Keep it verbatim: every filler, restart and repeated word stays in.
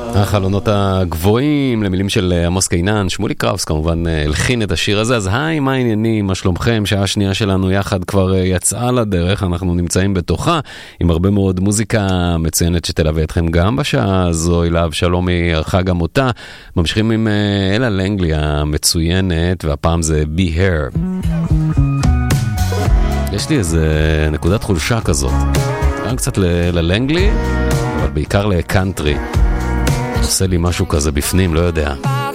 החלונות הגבוהים למילים של עמוס קינן, שמולי קראוס כמובן הלחין את השיר הזה. אז היי, מה העניינים, מה שלומכם? שעה שנייה שלנו יחד כבר יצאה לדרך, אנחנו נמצאים בתוכה עם הרבה מאוד מוזיקה מצוינת שתלווה אתכם גם בשעה הזו. אליו שלומי ערכה גם אותה. ממשיכים עם אלה לנגלי המצוינת, והפעם זה Be Here. יש לי איזה נקודת חולשה כזאת, גם קצת ללנגלי אבל בעיקר לקאנטרי, עושה לי משהו כזה בפנים, לא יודע.